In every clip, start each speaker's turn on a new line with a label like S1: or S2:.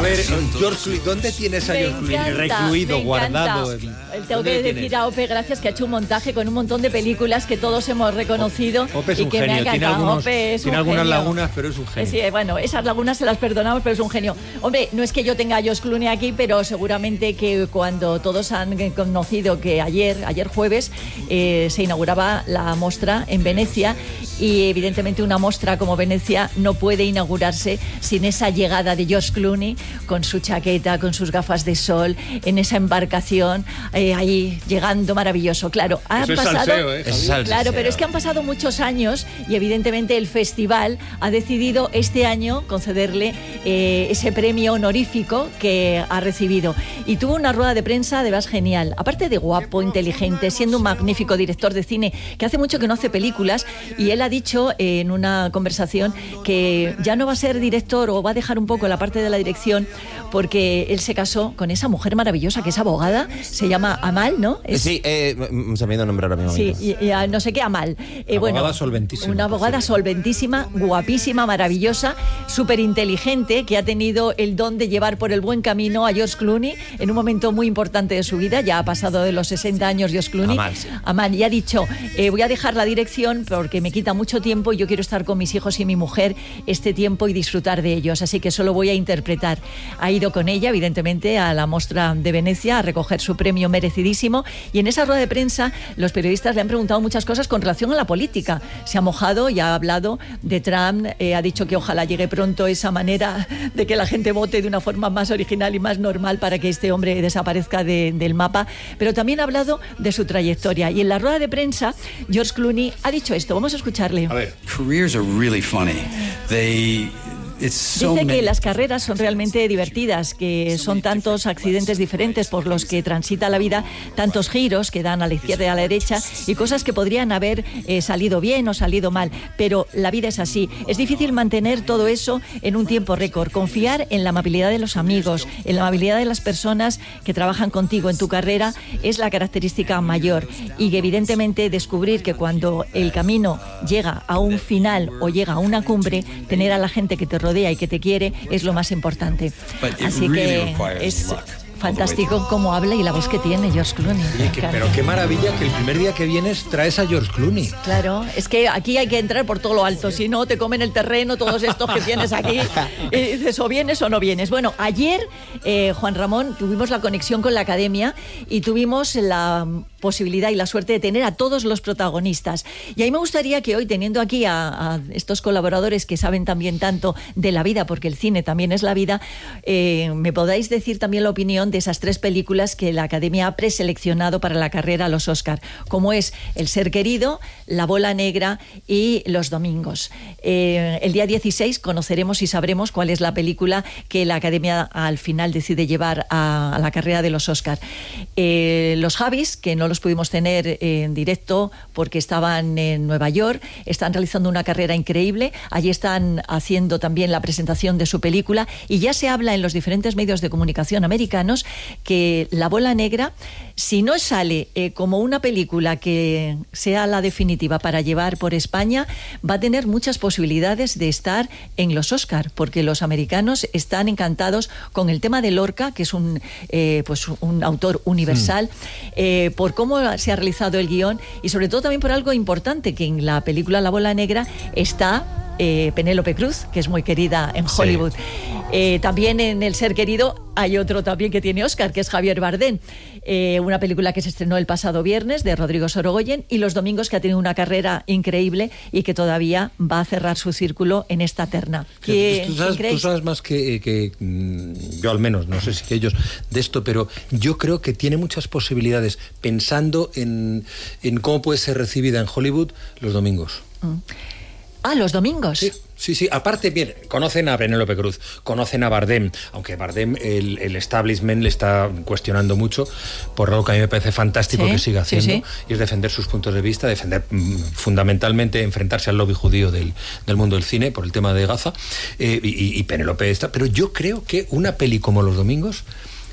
S1: ver, George Clooney, ¿dónde tienes a George Clooney recluido, guardado?
S2: Tengo que decir a Ope gracias, que ha hecho un montaje con un montón de películas que todos hemos reconocido.
S1: Ope es
S2: y
S1: un
S2: que
S1: genio,
S2: me ha encantado.
S1: tiene algunas lagunas, pero es un genio.
S2: Sí, bueno, esas lagunas se las perdonamos, pero es un genio. Hombre, no es que yo tenga a George Clooney aquí, pero seguramente que cuando todos han conocido que ayer jueves, se inauguraba la mostra en Venecia, y evidentemente una mostra como Venecia no puede inaugurarse sin esa llegada de George Clooney con su chaqueta, con sus gafas de sol, en esa embarcación, ahí llegando maravilloso. Claro,
S1: Eso es salseo, ¿eh?
S2: Claro, pero es que han pasado muchos años y evidentemente el festival ha decidido este año concederle ese premio honorífico que ha recibido. Y tuvo una rueda de prensa de veras genial. Aparte de guapo, inteligente, siendo un magnífico director de cine, que hace mucho que no hace películas, y él ha dicho en una conversación que ya no va a ser director, o va a dejar un poco la parte de la dirección, porque él se casó con esa mujer maravillosa que es abogada, se llama Amal, ¿no?
S3: Sí, se me ha ido a nombrar ahora mismo.
S2: Sí, y no sé qué, Amal.
S1: Abogada solventísima.
S2: Una abogada solventísima, guapísima, maravillosa, súper inteligente, que ha tenido el don de llevar por el buen camino a George Clooney en un momento muy importante de su vida. Ya ha pasado de los 60 años George Clooney.
S3: Amal, sí.
S2: Amal, y ha dicho, voy a dejar la dirección porque me quita mucho tiempo y yo quiero estar con mis hijos y mi mujer este tiempo y disfrutar de ellos, así que solo voy a interpretar. Ha ido con ella, evidentemente, a la Mostra de Venecia a recoger su premio merecidísimo, y en esa rueda de prensa los periodistas le han preguntado muchas cosas con relación a la política. Se ha mojado y ha hablado de Trump, ha dicho que ojalá llegue pronto esa manera de que la gente vote de una forma más original y más normal para que este hombre desaparezca del mapa, pero también ha hablado de su trayectoria. Y en la rueda de prensa George Clooney ha dicho esto, vamos a escucharle.
S1: A ver.
S4: Careers are really funny.
S2: Dice que las carreras son realmente divertidas, que son tantos accidentes diferentes por los que transita la vida, tantos giros que dan a la izquierda y a la derecha, y cosas que podrían haber salido bien o salido mal, pero la vida es así. Es difícil mantener todo eso en un tiempo récord. Confiar en la amabilidad de los amigos, en la amabilidad de las personas que trabajan contigo en tu carrera es la característica mayor, y que evidentemente descubrir que cuando el camino llega a un final o llega a una cumbre, tener a la gente que te rodea y que te quiere es lo más importante. Así que es fantástico cómo habla y la voz que tiene George Clooney.
S1: Pero qué maravilla que el primer día que vienes traes a George Clooney.
S2: Claro, es que aquí hay que entrar por todo lo alto, si no te comen el terreno todos estos que tienes aquí. Y dices, o vienes o no vienes. Bueno, ayer, Juan Ramón, tuvimos la conexión con la Academia y tuvimos la posibilidad y la suerte de tener a todos los protagonistas. Y ahí me gustaría que hoy, teniendo aquí a estos colaboradores que saben también tanto de la vida, porque el cine también es la vida, me podáis decir también la opinión de esas 3 películas que la Academia ha preseleccionado para la carrera a los Oscar, como es El ser querido, La bola negra y Los domingos. El día 16 conoceremos y sabremos cuál es la película que la Academia al final decide llevar a la carrera de los Oscar. Los Javis, que no los pudimos tener en directo porque estaban en Nueva York, están realizando una carrera increíble. Allí están haciendo también la presentación de su película, y ya se habla en los diferentes medios de comunicación americanos que La bola negra, si no sale como una película que sea la definitiva para llevar por España, va a tener muchas posibilidades de estar en los Oscar, porque los americanos están encantados con el tema de Lorca, que es un autor universal, por cómo se ha realizado el guión, y sobre todo también por algo importante, que en la película La bola negra está Penélope Cruz, que es muy querida en Hollywood. Sí. También en El ser querido hay otro también que tiene Oscar, que es Javier Bardem. Una película que se estrenó el pasado viernes, de Rodrigo Sorogoyen, y Los domingos, que ha tenido una carrera increíble y que todavía va a cerrar su círculo en esta terna.
S1: Tú sabes más que yo, al menos, no sé si que ellos, de esto, pero yo creo que tiene muchas posibilidades, pensando en cómo puede ser recibida en Hollywood Los domingos.
S2: Los domingos.
S1: Sí. Aparte, bien, conocen a Penélope Cruz, conocen a Bardem, aunque Bardem el establishment le está cuestionando mucho por algo que a mí me parece fantástico que siga haciendo, y es defender sus puntos de vista, defender fundamentalmente, enfrentarse al lobby judío del mundo del cine por el tema de Gaza, y Penélope está. Pero yo creo que una peli como Los domingos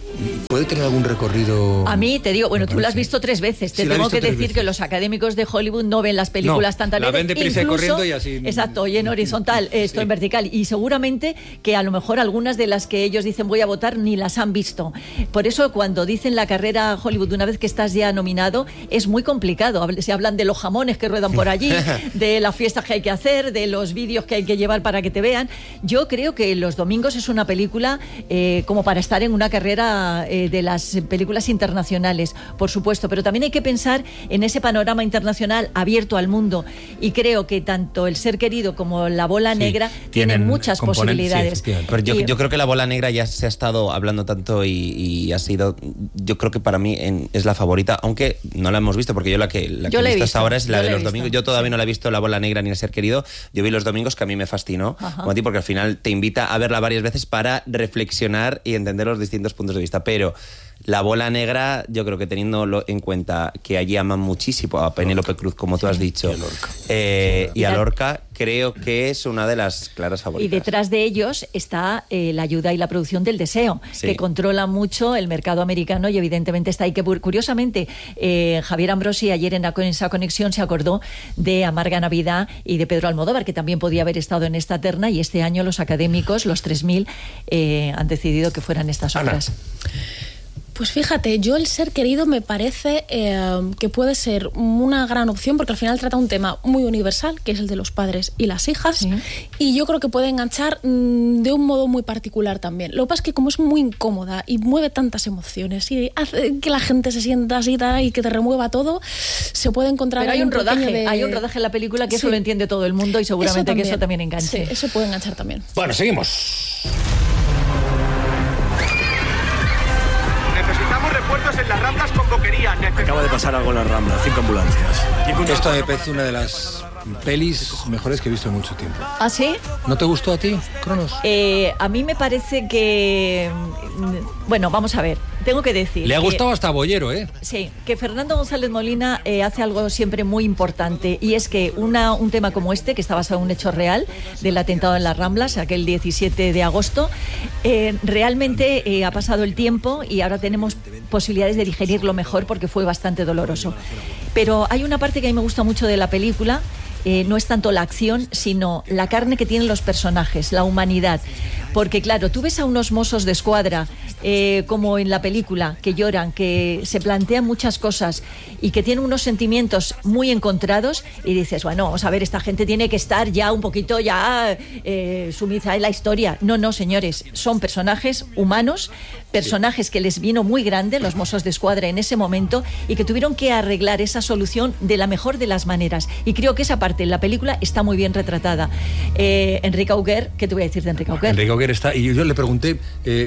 S1: ¿Puede tener algún recorrido?
S2: A mí, te digo, bueno, tú la has visto 3 veces. Te tengo que decir que los académicos de Hollywood no ven las películas tantas veces.
S1: La ven deprisa y corriendo y así.
S2: Exacto, y en horizontal, esto en vertical. Y seguramente que a lo mejor algunas de las que ellos dicen voy a votar ni las han visto. Por eso cuando dicen la carrera Hollywood, una vez que estás ya nominado, es muy complicado. Se hablan de los jamones que ruedan por allí, de las fiestas que hay que hacer, de los vídeos que hay que llevar para que te vean. Yo creo que Los Domingos es una película como para estar en una carrera de las películas internacionales, por supuesto, pero también hay que pensar en ese panorama internacional abierto al mundo, y creo que tanto El ser querido como La bola negra tienen muchas posibilidades.
S3: Sí, pero yo creo que La bola negra ya se ha estado hablando tanto y ha sido, yo creo que para mí es la favorita, aunque no la hemos visto, porque yo la que he visto hasta ahora es la de Los Domingos. Yo todavía no la he visto, La bola negra ni El ser querido. Yo vi Los Domingos, que a mí me fascinó, como a ti, porque al final te invita a verla varias veces para reflexionar y entender los distintos puntos de vista, pero La bola negra, yo creo que teniendo en cuenta que allí aman muchísimo a Penélope Cruz, como tú has dicho, y a Lorca, creo que es una de las claras favoritas.
S2: Y detrás de ellos está la ayuda y la producción del Deseo, que controla mucho el mercado americano y evidentemente está ahí. Que curiosamente, Javier Ambrosi ayer en esa conexión se acordó de Amarga Navidad y de Pedro Almodóvar, que también podía haber estado en esta terna, y este año los académicos, los 3000, han decidido que fueran estas obras.
S4: Pues fíjate, yo El ser querido me parece que puede ser una gran opción, porque al final trata un tema muy universal, que es el de los padres y las hijas, y yo creo que puede enganchar de un modo muy particular también. Lo que pasa es que como es muy incómoda y mueve tantas emociones y hace que la gente se sienta así y que te remueva todo, se puede encontrar...
S2: Pero hay un rodaje en la película que eso lo entiende todo el mundo, y seguramente que eso también enganche.
S4: Sí, eso puede enganchar también.
S1: Bueno, seguimos.
S5: Refuerzos en las Ramblas con Boquería.
S6: Acaba de pasar algo en las Ramblas, 5 ambulancias.
S1: Esto me parece una de las pelis mejores que he visto en mucho tiempo.
S2: ¿Ah, sí?
S1: ¿No te gustó a ti, Cronos?
S2: A mí me parece que... Bueno, vamos a ver. Tengo que decir...
S1: Le ha gustado hasta a Bollero, ¿eh?
S2: Sí, que Fernando González Molina hace algo siempre muy importante, y es que un tema como este, que está basado en un hecho real del atentado en las Ramblas, aquel 17 de agosto, realmente ha pasado el tiempo y ahora tenemos posibilidades de digerirlo mejor, porque fue bastante doloroso. Pero hay una parte que a mí me gusta mucho de la película. No es tanto la acción, sino la carne que tienen los personajes, la humanidad. Porque claro, tú ves a unos mozos de escuadra, como en la película, que lloran, que se plantean muchas cosas y que tienen unos sentimientos muy encontrados, y dices, bueno, vamos a ver, esta gente tiene que estar ya un poquito sumisa en la historia. No, señores, son personajes humanos, personajes que les vino muy grande, los mozos de escuadra, en ese momento, y que tuvieron que arreglar esa solución de la mejor de las maneras. Y creo que esa parte en la película está muy bien retratada. Enrique Auguer, ¿qué te voy a decir de Enrique Auguer?
S1: Enrique Auguer está, y yo le pregunté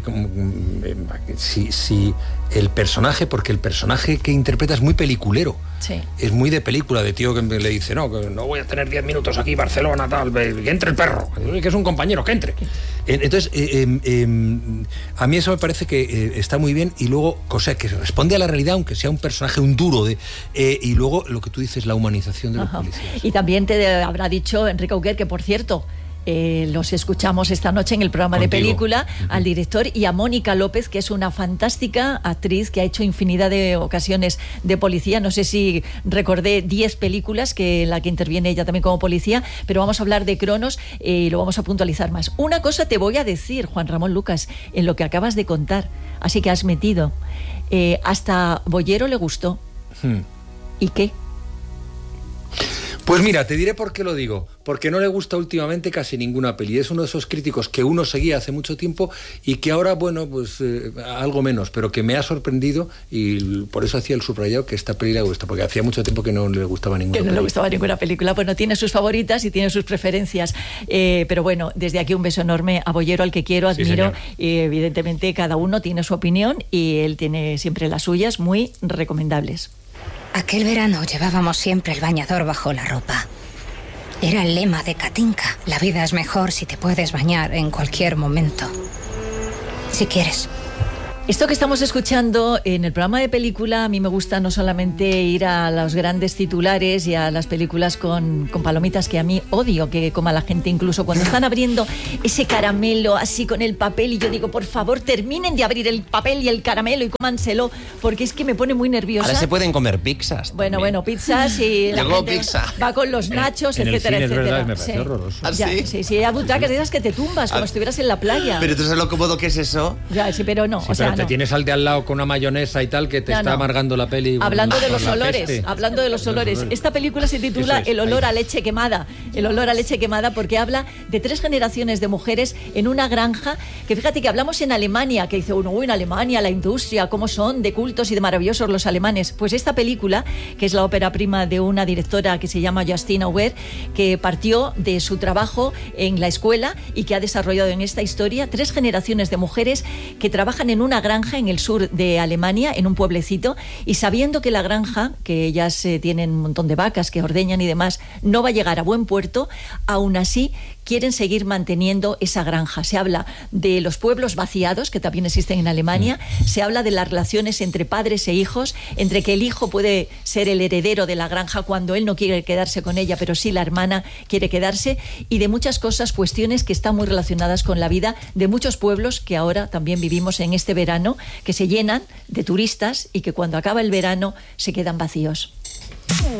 S1: si el personaje, porque el personaje que interpreta es muy peliculero.
S2: Sí.
S1: Es muy de película, de tío que le dice, no voy a tener 10 minutos aquí, Barcelona, tal, que entre el perro, que es un compañero, que entre. Entonces, a mí eso me parece que está muy bien, y luego, o sea, que responde a la realidad, aunque sea un personaje, un duro, y luego lo que tú dices, la humanización de los policías.
S2: Y también te habrá dicho Enrique Auguer, que por cierto, los escuchamos esta noche en el programa de película, al director, y a Mónica López, que es una fantástica actriz que ha hecho infinidad de ocasiones de policía. No sé si recordé 10 películas en la que interviene ella también como policía, pero vamos a hablar de Cronos y lo vamos a puntualizar más. Una cosa te voy a decir, Juan Ramón Lucas, en lo que acabas de contar, así que has metido. Hasta Bollero le gustó. ¿Y qué?
S1: Pues mira, te diré por qué lo digo. Porque no le gusta últimamente casi ninguna peli. Es uno de esos críticos que uno seguía hace mucho tiempo y que ahora, bueno, pues algo menos, pero que me ha sorprendido, y por eso hacía el subrayado que esta peli le gusta, porque hacía mucho tiempo que no le gustaba ninguna película.
S2: Que no le gustaba ninguna película. Bueno, tiene sus favoritas y tiene sus preferencias. Pero bueno, desde aquí un beso enorme a Bollero, al que quiero, admiro. Y evidentemente cada uno tiene su opinión y él tiene siempre las suyas, muy recomendables.
S7: Aquel verano llevábamos siempre el bañador bajo la ropa. Era el lema de Katinka. La vida es mejor si te puedes bañar en cualquier momento. Si quieres.
S2: Esto que estamos escuchando en el programa de película, a mí me gusta no solamente ir a los grandes titulares y a las películas con palomitas, que a mí odio que coma la gente, incluso cuando están abriendo ese caramelo así con el papel, y yo digo, por favor, terminen de abrir el papel y el caramelo y cómanselo, porque es que me pone muy nerviosa.
S3: Ahora se pueden comer pizzas también.
S2: Bueno, pizzas, y la gente
S3: pizza.
S2: va con los nachos,
S1: en
S2: etcétera,
S1: el cine,
S2: etcétera.
S1: Es verdad, me parece horroroso.
S3: ¿Ah, sí?
S2: Sí, hay butacas de esas que te tumbas, como si estuvieras en la playa.
S3: Pero tú sabes lo cómodo que es eso.
S2: Ya, sí, pero no,
S1: Sí, pero te tienes al de al lado con una mayonesa y tal que te está amargando la peli.
S2: Hablando de los olores, esta película se titula El olor a leche quemada. El olor a leche quemada, porque habla de 3 generaciones de mujeres en una granja, que fíjate que hablamos en Alemania, que dice uno, uy, en Alemania la industria, cómo son de cultos y de maravillosos los alemanes. Pues esta película, que es la ópera prima de una directora que se llama Justine Auer, que partió de su trabajo en la escuela y que ha desarrollado en esta historia 3 generaciones de mujeres que trabajan en una granja en el sur de Alemania, en un pueblecito, y sabiendo que la granja, que ellas tienen un montón de vacas que ordeñan y demás, no va a llegar a buen puerto, aún así quieren seguir manteniendo esa granja. Se habla de los pueblos vaciados, que también existen en Alemania, se habla de las relaciones entre padres e hijos, entre que el hijo puede ser el heredero de la granja cuando él no quiere quedarse con ella, pero sí la hermana quiere quedarse, y de muchas cosas, cuestiones que están muy relacionadas con la vida de muchos pueblos que ahora también vivimos en este verano, que se llenan de turistas y que cuando acaba el verano se quedan vacíos.